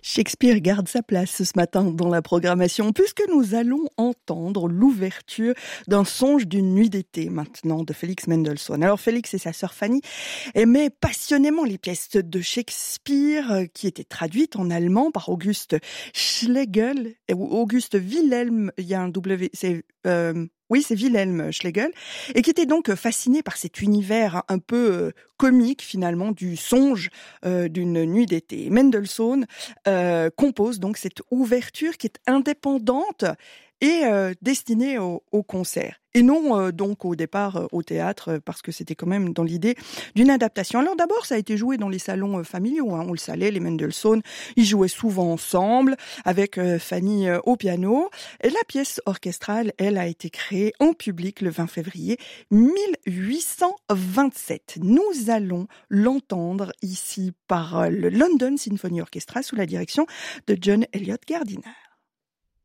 Shakespeare garde sa place ce matin dans la programmation puisque nous allons entendre l'ouverture d'un songe d'une nuit d'été maintenant de Félix Mendelssohn. Alors Félix et sa sœur Fanny aimaient passionnément les pièces de Shakespeare qui étaient traduites en allemand par August Schlegel ou August Wilhelm, il y a un W, c'est Wilhelm Schlegel, et qui était donc fasciné par cet univers un peu comique finalement du songe d'une nuit d'été. Mendelssohn compose donc cette ouverture qui est indépendante et destinée au concert. Et non donc au départ au théâtre, parce que c'était quand même dans l'idée d'une adaptation. Alors d'abord, ça a été joué dans les salons familiaux, on le savait, les Mendelssohn, ils jouaient souvent ensemble, avec Fanny au piano. Et la pièce orchestrale, elle a été créée en public le 20 février 1827. Nous allons l'entendre ici par le London Symphony Orchestra sous la direction de John Eliot Gardiner.